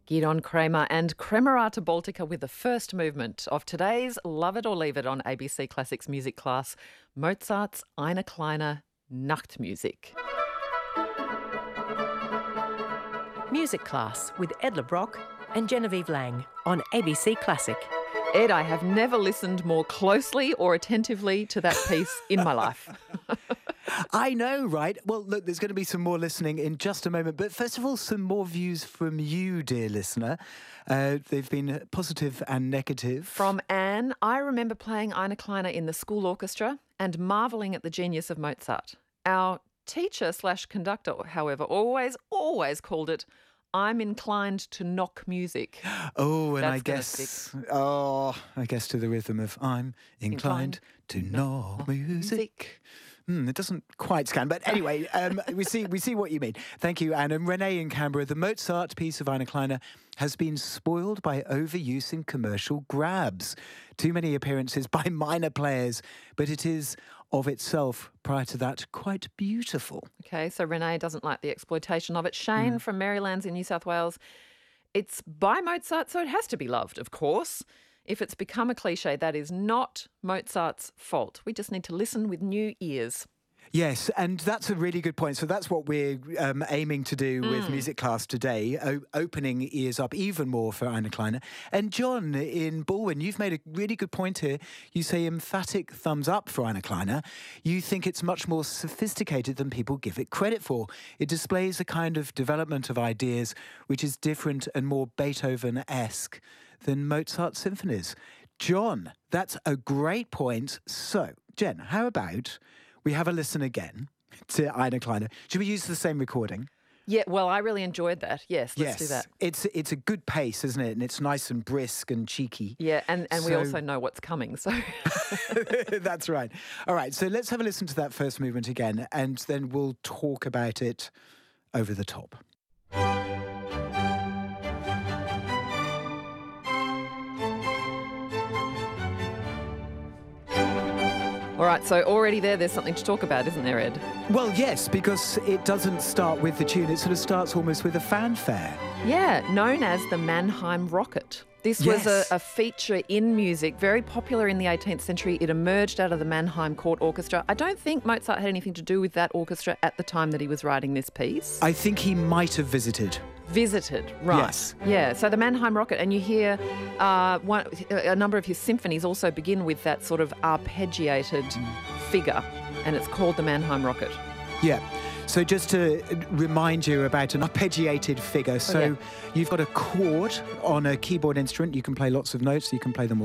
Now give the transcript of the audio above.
Gidon Kremer and Kremerata Baltica with the first movement of today's Love It or Leave It on ABC Classics music class, Mozart's Eine kleine Nachtmusik. Music Class with Edla Brock and Genevieve Lang on ABC Classic. Ed, I have never listened more closely or attentively to that piece in my life. I know, right? Well, look, there's going to be some more listening in just a moment. But first of all, some more views from you, dear listener. They've been positive and negative. From Anne, I remember playing Eine kleine in the school orchestra and marvelling at the genius of Mozart. Our teacher/conductor, however, always called it I'm inclined to knock music. Oh, and That's I guess to the rhythm of I'm inclined to knock music. It doesn't quite scan, but anyway, we see what you mean. Thank you, Anne. And Renee in Canberra, the Mozart piece of Eine kleine has been spoiled by overuse in commercial grabs. Too many appearances by minor players, but it is of itself, prior to that, quite beautiful. Okay, so Renee doesn't like the exploitation of it. Shane from Maryland's in New South Wales, it's by Mozart, so it has to be loved, of course. If it's become a cliche, that is not Mozart's fault. We just need to listen with new ears. Yes, and that's a really good point. So that's what we're aiming to do with Music Class today, opening ears up even more for Eine kleine. And John in Baldwin, you've made a really good point here. You say emphatic thumbs up for Eine kleine. You think it's much more sophisticated than people give it credit for. It displays a kind of development of ideas which is different and more Beethoven-esque than Mozart's symphonies. John, that's a great point. So, Jen, how about we have a listen again to Eine kleine? Should we use the same recording? Yeah, well, I really enjoyed that. Yes, let's do that. It's a good pace, isn't it? And it's nice and brisk and cheeky. Yeah, and we also know what's coming, so... That's right. All right, so let's have a listen to that first movement again, and then we'll talk about it over the top. All right, so already there's something to talk about, isn't there, Ed? Well, yes, because it doesn't start with the tune. It sort of starts almost with a fanfare. Yeah, known as the Mannheim Rocket. This was a feature in music, very popular in the 18th century. It emerged out of the Mannheim Court Orchestra. I don't think Mozart had anything to do with that orchestra at the time that he was writing this piece. I think he might have visited. Visited, right. Yes. Yeah, so the Mannheim Rocket, and you hear a number of his symphonies also begin with that sort of arpeggiated figure, and it's called the Mannheim Rocket. Yeah. So just to remind you about an arpeggiated figure. So you've got a chord on a keyboard instrument. You can play lots of notes. You can play them all